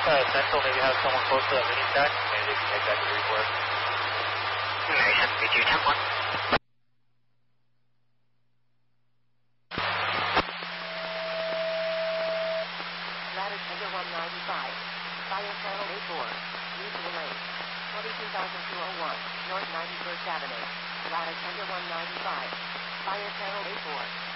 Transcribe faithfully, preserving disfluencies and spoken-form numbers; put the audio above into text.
uh, Central maybe have someone close to that mini stack. Maybe they can make that degree work. Mary seven three two, ten one. Ladder Tender one ninety-five. Fire Channel A four. Mutual lane. twenty-two thousand two oh one, North ninety-first Avenue. Ladder Tender one ninety-five. Fire Channel A four.